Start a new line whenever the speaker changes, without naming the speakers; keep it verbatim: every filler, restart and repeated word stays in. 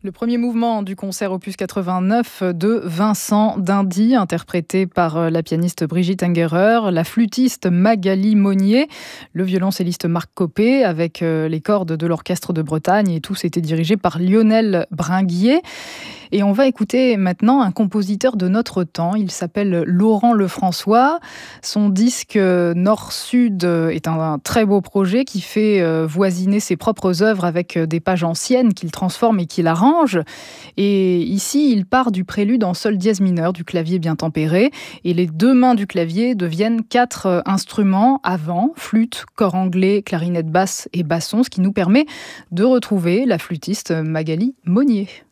Le premier mouvement du concert opus quatre-vingt-neuf de Vincent d'Indy, interprété par la pianiste Brigitte Ungerer, la flûtiste Magali Monnier, le violoncelliste Marc Copé, avec les cordes de l'Orchestre de Bretagne, et tous étaient dirigés par Lionel Bringuier. Et on va écouter maintenant un compositeur de notre temps. Il s'appelle Laurent Lefrançois. Son disque Nord-Sud est un très beau projet qui fait voisiner ses propres œuvres avec des pages anciennes qu'il transforme et qu'il arrange. Et ici, il part du prélude en sol dièse mineur, du clavier bien tempéré. Et les deux mains du clavier deviennent quatre instruments à vent, flûte, cor anglais, clarinette basse et basson, ce qui nous permet de retrouver la flûtiste Magali Monnier.